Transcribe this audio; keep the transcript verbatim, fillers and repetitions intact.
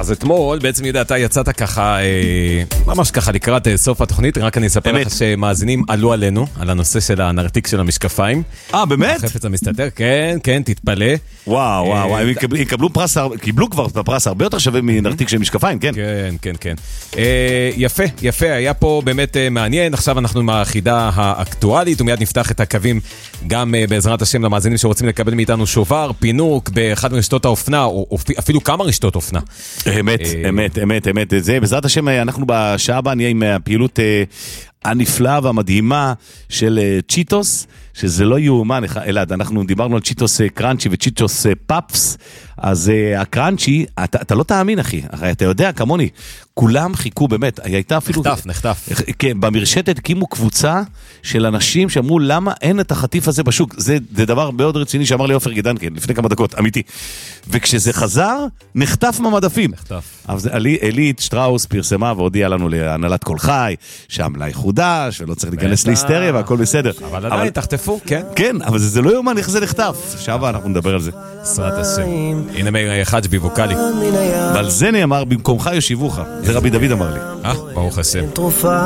אז אתמול, בעצם יודע, אתה יצאת ככה, ממש ככה לקראת סוף התוכנית, רק אני אספר לך שמאזינים עלו עלינו, על הנושא של הנרתיק של המשקפיים. אה, באמת? החפץ המסתתר, כן, כן, תתפלא. וואו, וואו, הם יקבלו פרס, קיבלו כבר פרס הרבה יותר שווה מנרתיק של משקפיים, כן? כן, כן, כן. יפה, יפה, היה פה באמת מעניין, עכשיו אנחנו עם החידה האקטואלית, ומיד נפתח את הקווים גם בעזרת השם למאזינים שרוצים לקבל מאיתנו שובר, פינוק, באחד מרשתות האופנה, או אפילו כמה רשתות אופנה. אמת, אמת, אמת, אמת. זה, בעזרת השם, אנחנו בשעה הבאה נהיה עם הפעילות הנפלאה והמדהימה של צ'יטוס, שזה לא יאומן, אלעד, אנחנו דיברנו על צ'יטוס קראנצ'י וצ'יטוס פאפס, אז הקראנצ'י, אתה, אתה לא תאמין, אחי, אתה יודע, כמוני, כולם חיכו באמת, הייתה אפילו... נחטף, נחטף. כן, במרשתת הקימו קבוצה של אנשים שאמרו, למה אין את החטיף הזה בשוק? זה, זה דבר מאוד רציני שאמר לי אופר גדנקן, לפני כמה דקות, אמיתי. וכשזה חזר, נחטף מהמדפים. נחטף. אז אלית שטראוס פרסמה והודיעה לנו להנהלת כל חי, שהמלאי חודש, ולא צריך להיכנס להיסטריה, והכל בסדר. אבל עדיין, תחטפו, כן. כן, אבל זה לא יומן, איך זה נחטף. שעה אנחנו נדבר על זה. שרת השם. הנה מאיר חג'בי ווקלי. ועל זה נאמר, במקומך יושיבוך. זה רבי דוד אמר לי. אה, ברוך השם.